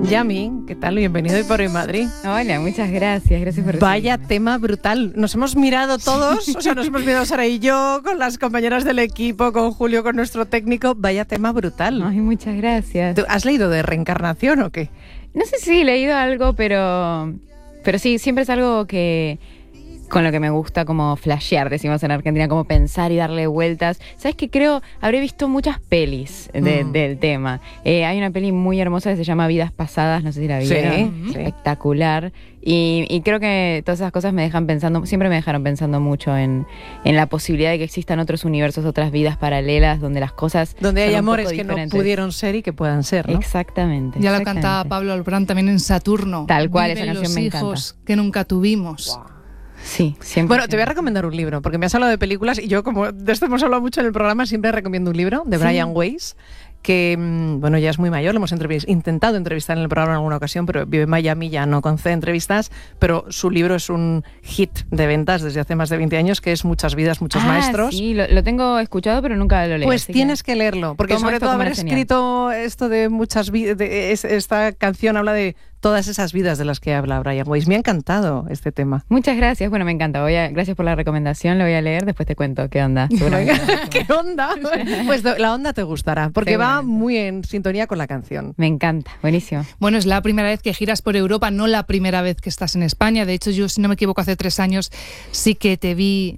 Yami, ¿qué tal? Bienvenido hoy por Hoy Madrid. Hola, muchas gracias. Gracias por recibirme. Vaya tema brutal. Nos hemos mirado todos, o sea, nos hemos mirado Sara y yo, con las compañeras del equipo, con Julio, con nuestro técnico. Vaya tema brutal. Ay, muchas gracias. ¿Tú has leído de reencarnación o qué? No sé si he leído algo, pero sí, siempre es algo que con lo que me gusta como flashear, decimos en Argentina, como pensar y darle vueltas. ¿Sabes qué? Creo, habré visto muchas pelis del tema. Hay una peli muy hermosa que se llama Vidas Pasadas, no sé si la vieron. Sí. Espectacular. Y creo que todas esas cosas me dejan pensando, siempre me dejaron pensando mucho en la posibilidad de que existan otros universos, otras vidas paralelas, donde las cosas donde hay son un amores poco que no diferentes. pudieron ser y que puedan ser, ¿no? Exactamente. Ya lo cantaba Pablo Alborán también en Saturno. Tal cual, Viven esa canción los me hijos que nunca tuvimos. Wow. Sí, siempre. Bueno, te voy a recomendar un libro, porque me has hablado de películas y yo, como de esto hemos hablado mucho en el programa, siempre recomiendo un libro de Brian Weiss, que, bueno, ya es muy mayor, lo hemos intentado entrevistar en el programa en alguna ocasión, pero vive en Miami, ya no concede entrevistas, pero su libro es un hit de ventas desde hace más de 20 años, que es Muchas vidas, muchos maestros. Sí, lo tengo escuchado, pero nunca lo leí. Pues tienes que leerlo, porque sobre todo haber escrito esto de muchas vidas, esta canción habla de todas esas vidas de las que habla Brian Weiss. Me ha encantado este tema. Muchas gracias. Bueno, me encanta. Gracias por la recomendación. Lo voy a leer. Después te cuento qué onda. ¿Qué onda? Pues la onda te gustará, porque va muy en sintonía con la canción. Me encanta. Buenísimo. Bueno, es la primera vez que giras por Europa, no la primera vez que estás en España. De hecho, yo, si no me equivoco, hace 3 años sí que te vi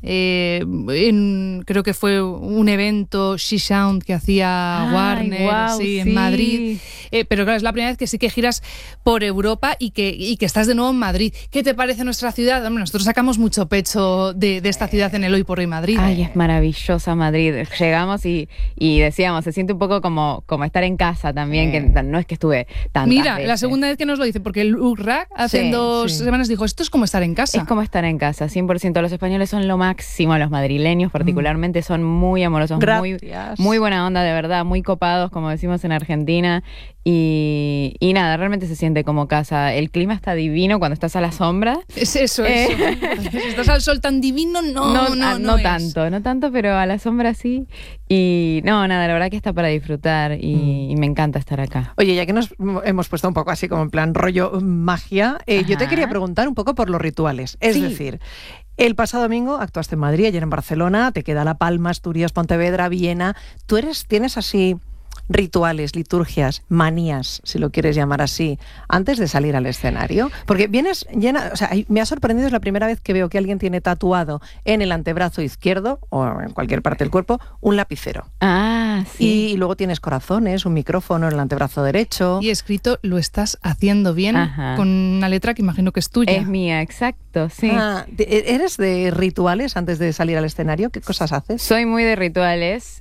creo que fue un evento She Sound que hacía Warner, en Madrid. Pero claro, es la primera vez que sí que giras por Europa y que estás de nuevo en Madrid. ¿Qué te parece nuestra ciudad? Hombre, nosotros sacamos mucho pecho de esta ciudad en el Hoy por Hoy Madrid. Ay, es maravillosa Madrid. Llegamos y decíamos, se siente un poco como estar en casa también, que no es que estuve tantas Mira, veces. La segunda vez que nos lo dice, porque el URAC hace 2 semanas dijo, esto es como estar en casa. Es como estar en casa, 100%. Los españoles son lo máximo, los madrileños particularmente son muy amorosos, muy buena onda, de verdad, muy copados, como decimos en Argentina. Y nada, realmente se siente como casa. El clima está divino cuando estás a la sombra. Es eso. Si estás al sol tan divino, no tanto, pero a la sombra sí. Y nada, la verdad que está para disfrutar y me encanta estar acá. Oye, ya que nos hemos puesto un poco así como en plan rollo magia, yo te quería preguntar un poco por los rituales. Es decir, el pasado domingo actuaste en Madrid, ayer en Barcelona, te queda La Palma, Asturias, Pontevedra, Viena. ¿Tienes así rituales, liturgias, manías, si lo quieres llamar así, antes de salir al escenario? Porque vienes llena, o sea, me ha sorprendido, es la primera vez que veo que alguien tiene tatuado en el antebrazo izquierdo o en cualquier parte del cuerpo un lapicero. Sí. Y luego tienes corazones, un micrófono en el antebrazo derecho. Y escrito, lo estás haciendo bien, con una letra que imagino que es tuya. Es mía, exacto, sí. ¿Eres de rituales antes de salir al escenario? ¿Qué cosas haces? Soy muy de rituales.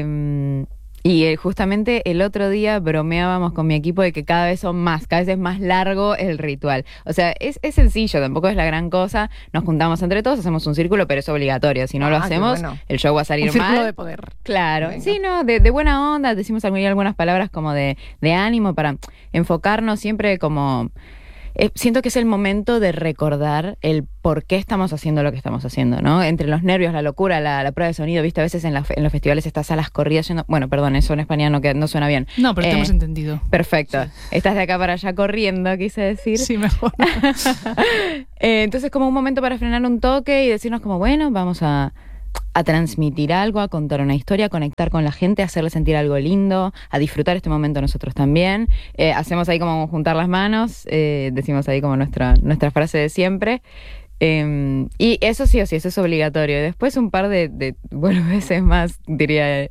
Y justamente el otro día bromeábamos con mi equipo de que cada vez es más largo el ritual. O sea, es sencillo, tampoco es la gran cosa. Nos juntamos entre todos, hacemos un círculo, pero es obligatorio. Si no lo hacemos, el show va a salir mal. Un círculo de poder. Claro. Venga. Sí, no, de buena onda. Decimos algunas palabras como de ánimo para enfocarnos siempre como... siento que es el momento de recordar el por qué estamos haciendo lo que estamos haciendo, ¿no? Entre los nervios, la locura, la prueba de sonido, ¿viste? A veces en los festivales estás a las corridas yendo... Bueno, perdón, eso en español no suena bien. No, pero te hemos entendido. Perfecto. Sí. Estás de acá para allá corriendo, quise decir. Sí, mejor. Entonces, como un momento para frenar un toque y decirnos como, bueno, vamos a transmitir algo, a contar una historia, a conectar con la gente, a hacerle sentir algo lindo, a disfrutar este momento nosotros también. Hacemos ahí como juntar las manos, decimos ahí como nuestra frase de siempre. Y eso sí o sí, eso es obligatorio. Después un par de veces más, diría...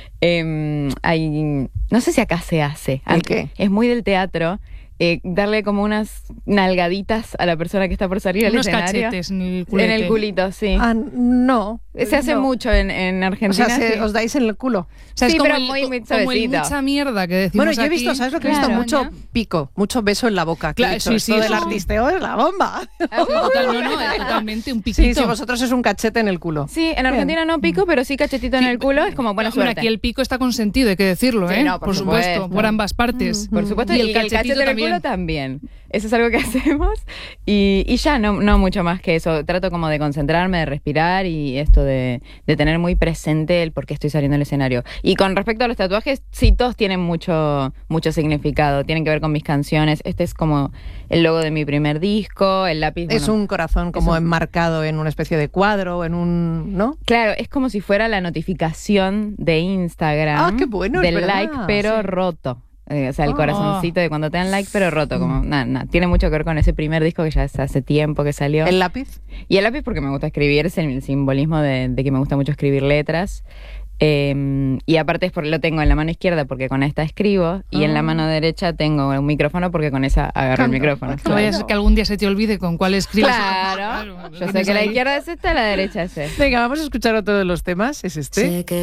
no sé si acá se hace. ¿El qué? Es muy del teatro. Darle como unas nalgaditas a la persona que está por salir al escenario. Unos cachetes en el culete. En el culito, sí. No. Se hace mucho en Argentina. O sea, os dais en el culo. O sea, sí, es como pero muy como el mucha mierda que decimos. Bueno, yo he visto, aquí. ¿sabes lo que he visto? Mucho pico, mucho beso en la boca. Claro, sí, esto del artisteo es la bomba. Totalmente, un piquito. Sí, vosotros es un cachete en el culo. Sí, en Argentina no pico, pero sí cachetito en el culo. Es como buena suerte. Aquí el pico está consentido, hay que decirlo, sí, ¿eh? no, por supuesto. Por ambas partes. Por supuesto, y el cachetito también. Pablo también. Eso es algo que hacemos. Y ya, no mucho más que eso. Trato como de concentrarme, de respirar y esto de tener muy presente el por qué estoy saliendo al escenario. Y con respecto a los tatuajes, sí, todos tienen mucho significado. Tienen que ver con mis canciones. Este es como el logo de mi primer disco, el lápiz. Es un corazón como enmarcado en una especie de cuadro, ¿no? Claro, es como si fuera la notificación de Instagram. Qué bueno, del es like, pero roto. O sea, el corazoncito de cuando te dan like, pero roto. Como nada. Tiene mucho que ver con ese primer disco que ya hace tiempo que salió. ¿El lápiz? Y el lápiz porque me gusta escribir, es el simbolismo de que me gusta mucho escribir letras. Y aparte lo tengo en la mano izquierda porque con esta escribo y en la mano derecha tengo un micrófono porque con esa agarro el micrófono. No vaya a ser que algún día se te olvide con cuál escribes. Claro. Yo sé que la izquierda es esta, la derecha es esta. Venga, vamos a escuchar otro de los temas. ¿Es este?